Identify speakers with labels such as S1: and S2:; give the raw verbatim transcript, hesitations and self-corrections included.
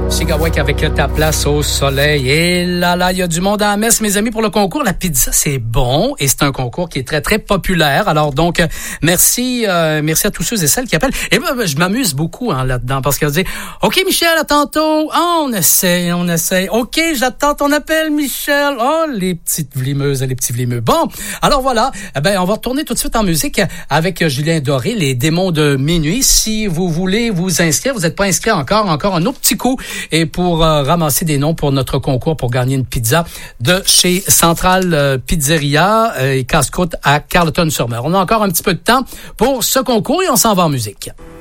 S1: Sigawek avec ta place au soleil. Et là, là, il y a du monde à la messe, mes amis, pour le concours. La pizza, c'est bon. Et c'est un concours qui est très, très populaire. Alors, donc, merci, euh, merci à tous ceux et celles qui appellent. Et ben, je m'amuse beaucoup, hein, là-dedans, parce qu'on dit, OK, Michel, à tantôt. Ah, on essaye, on essaye. OK, j'attends ton appel, Michel. Oh, les petites vlimeuses et les petits vlimeux. Bon. Alors, voilà. Eh ben, on va retourner tout de suite en musique avec Julien Doré, Les Démons de Minuit. Si vous voulez vous inscrire, vous n'êtes pas inscrit encore, encore un autre petit coup. Et pour euh, ramasser des noms pour notre concours pour gagner une pizza de chez Centrale euh, Pizzeria euh, et Casse-Croûte à Carleton-sur-Mer. On a encore un petit peu de temps pour ce concours et on s'en va en musique.